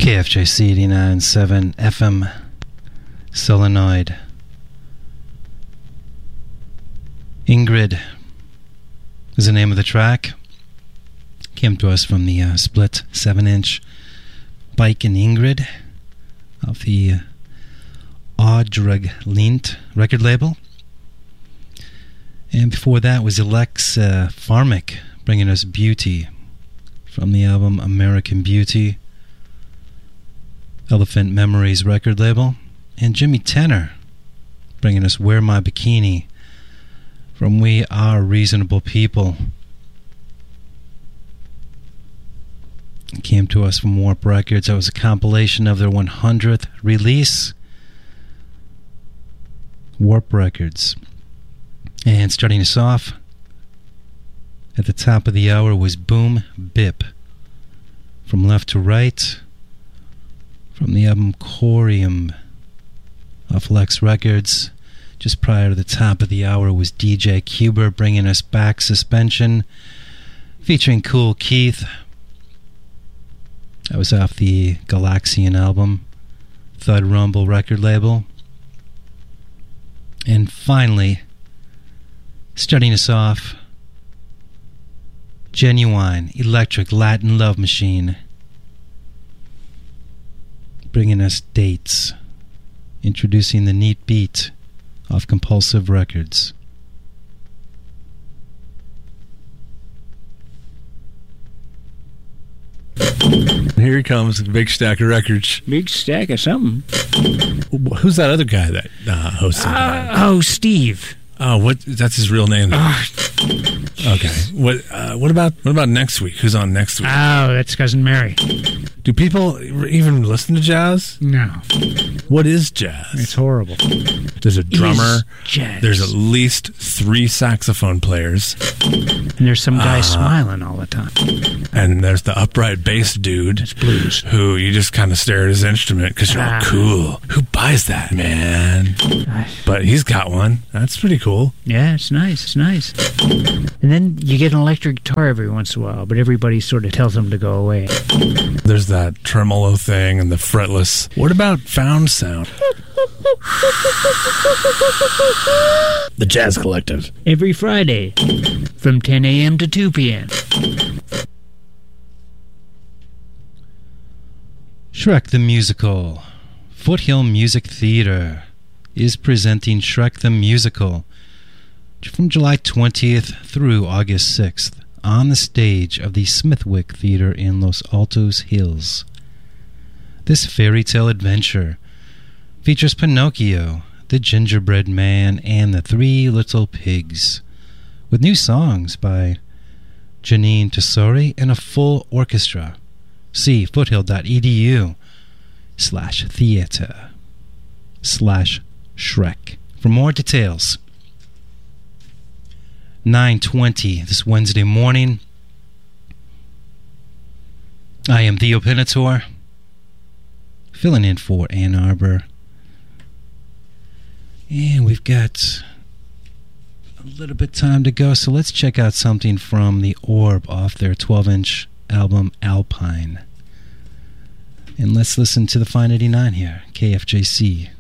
KFJC 89.7 FM Solenoid. Ingrid is the name of the track. Came to us from the split 7-inch Bike and Ingrid of the Audreg Lint record label. And before that was Alex Farmick bringing us Beauty from the album American Beauty, Elephant Memories record label. And Jimmy Tenor bringing us Wear My Bikini from We Are Reasonable People. It came to us from Warp Records. That was a compilation of their 100th release. Warp Records. And starting us off at the top of the hour was Boom Bip from Left to Right from the album Corium off Lex Records. Just prior to the top of the hour was DJ Cuber bringing us Back Suspension featuring Kool Keith. That was off the Galaxian album, Thud Rumble record label. And finally, starting us off, Genuine Electric Latin Love Machine bringing us Dates, introducing the Neat Beat off Compulsive Records. Here he comes, a big stack of records. Big stack of something. Who's that other guy that hosts? Steve. Oh, what? That's his real name. Okay. What about next week? Who's on next week? Oh, that's Cousin Mary. Do people even listen to jazz? No. What is jazz? It's horrible. There's a drummer. Jazz. There's at least 3 saxophone players. And there's some guy smiling all the time. And there's the upright bass dude. It's blues. Who you just kind of stare at his instrument because you're all cool. Who buys that, man? But he's got one. That's pretty cool. Yeah, it's nice. It's nice. And then you get an electric guitar every once in a while, but everybody sort of tells him to go away. There's that tremolo thing and the fretless. What about found sound? The Jazz Collective. Every Friday from 10 a.m. to 2 p.m. Shrek the Musical. Foothill Music Theater is presenting Shrek the Musical from July 20th through August 6th on the stage of the Smithwick Theater in Los Altos Hills. This fairy tale adventure features Pinocchio, the Gingerbread Man, and the 3 Little Pigs, with new songs by Janine Tesori and a full orchestra. See foothill.edu/theater/Shrek for more details. 9:20 this Wednesday morning. I am Theo Pinator, filling in for Ann Arbor. And we've got a little bit time to go, so let's check out something from the Orb off their 12-inch album Alpine. And let's listen to the Fine 89 here, KFJC